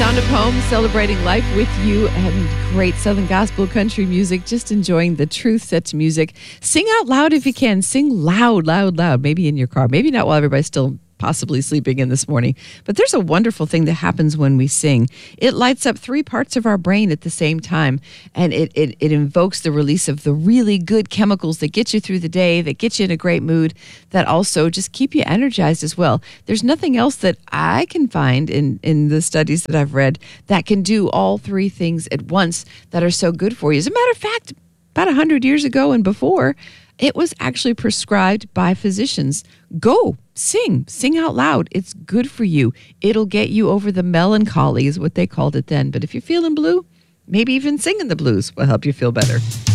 Sound of Home, celebrating life with you and great Southern gospel country music. Just enjoying the truth set to music. Sing out loud if you can. Sing loud, loud, loud. Maybe in your car. Maybe not while everybody's still possibly sleeping in this morning. But there's a wonderful thing that happens when we sing. It lights up three parts of our brain at the same time. And it invokes the release of the really good chemicals that get you through the day, that get you in a great mood, that also just keep you energized as well. There's nothing else that I can find in the studies that I've read that can do all three things at once that are so good for you. As a matter of fact, about 100 years ago and before, it was actually prescribed by physicians. Go, sing out loud. It's good for you. It'll get you over the melancholy is what they called it then. But if you're feeling blue, maybe even singing the blues will help you feel better.